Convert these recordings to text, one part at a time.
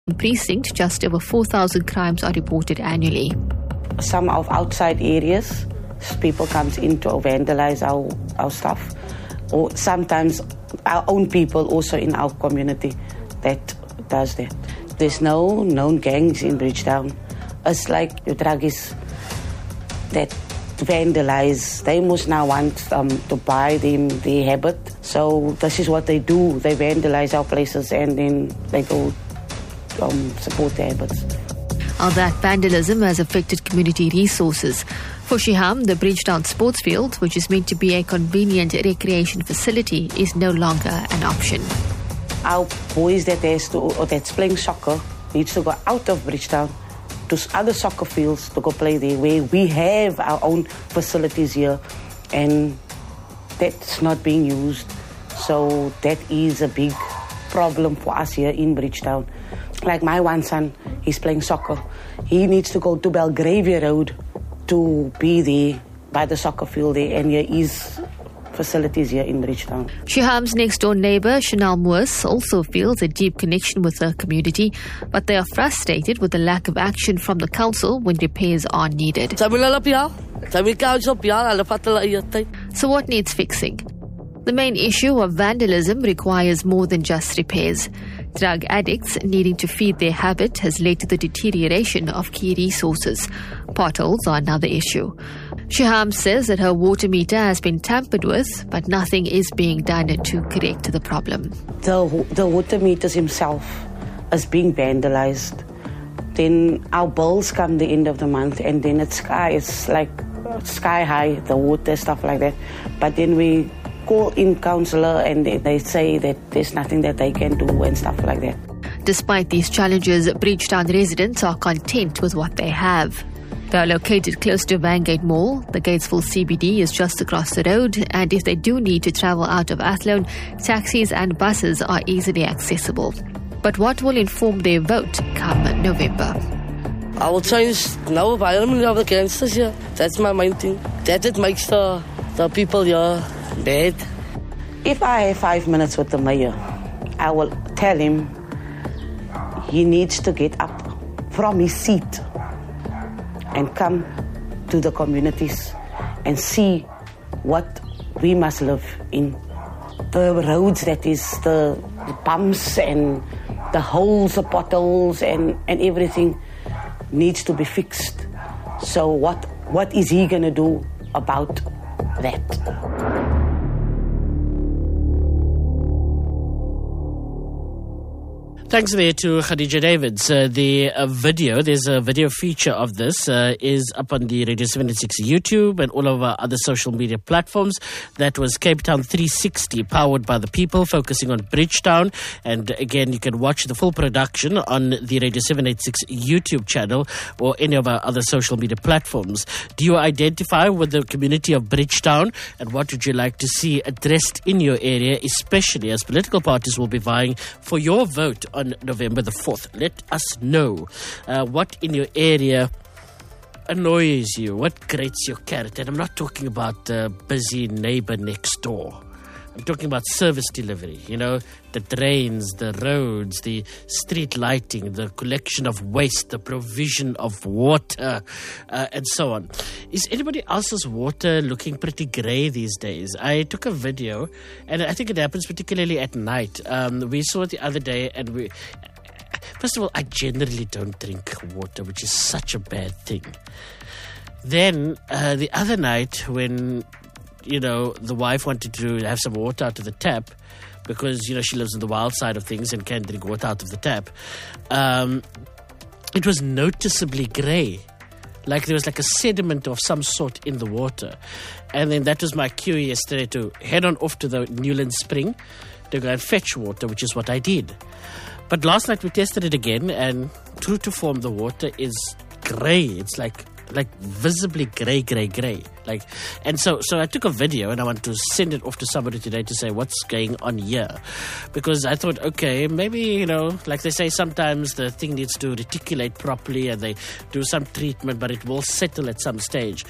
precinct, just over 4,000 crimes are reported annually. Some of outside areas, people comes in to vandalize our stuff. Or sometimes our own people also in our community that does that. There's no known gangs in Bridgetown. It's like the druggies that vandalize. They must now want to buy them their habit. So this is what they do. They vandalize our places and then they go support their habits. All that vandalism has affected community resources. For Shiham, the Bridgetown sports field, which is meant to be a convenient recreation facility, is no longer an option. Our boys that's playing soccer needs to go out of Bridgetown to other soccer fields to go play there, where we have our own facilities here, and that's not being used. So that is a big problem for us here in Bridgetown. Like my one son, he's playing soccer. He needs to go to Belgravia Road to be there by the soccer field there, and here is facilities here in Bridgetown. Shiham's next-door neighbour, Chanel Moos, also feels a deep connection with the community, but they are frustrated with the lack of action from the council when repairs are needed. So what needs fixing? The main issue of vandalism requires more than just repairs. Drug addicts needing to feed their habit has led to the deterioration of key resources. Potholes are another issue. Shiham says that her water meter has been tampered with, but nothing is being done to correct the problem. The water meters himself is being vandalized. Then our bills come the end of the month, and then it's like sky high, the water, stuff like that. But then we call in councillor and they say that there's nothing that they can do and stuff like that. Despite these challenges, Bridgetown residents are content with what they have. They are located close to Vangate Mall. The Gatesville CBD is just across the road, and if they do need to travel out of Athlone, taxis and buses are easily accessible. But what will inform their vote come November? I will change now environment of the gangsters here. That's my main thing. That it makes the people here bad. If I have 5 minutes with the mayor, I will tell him he needs to get up from his seat and come to the communities and see what we must live in. The roads, that is the bumps and the holes, the potholes and everything needs to be fixed. So what is he going to do about that? Thanks there to Khadija Davids. There's a video feature of this, is up on the Radio 76 YouTube and all of our other social media platforms. That was Cape Town 360, powered by the people, focusing on Bridgetown. And again, you can watch the full production on the Radio 786 YouTube channel or any of our other social media platforms. Do you identify with the community of Bridgetown, and what would you like to see addressed in your area, especially as political parties will be vying for your vote on November the 4th. Let us know what in your area annoys you, what grates your character. And I'm not talking about the busy neighbor next door. I'm talking about service delivery, the drains, the roads, the street lighting, the collection of waste, the provision of water, and so on. Is anybody else's water looking pretty grey these days? I took a video, and I think it happens particularly at night. We saw it the other day, and first of all, I generally don't drink water, which is such a bad thing. Then, the other night when the wife wanted to have some water out of the tap because, she lives on the wild side of things and can't drink water out of the tap. It was noticeably grey. Like there was like a sediment of some sort in the water. And then that was my cue yesterday to head on off to the Newland Spring to go and fetch water, which is what I did. But last night we tested it again, and true to form, the water is grey. It's like visibly grey. And so I took a video and I want to send it off to somebody today to say what's going on here, because I thought, okay, maybe like they say, sometimes the thing needs to reticulate properly and they do some treatment, but it will settle at some stage.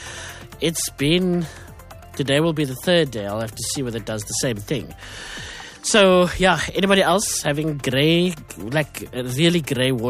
Today will be the third day. I'll have to see whether it does the same thing. So yeah, anybody else having grey, like really grey water?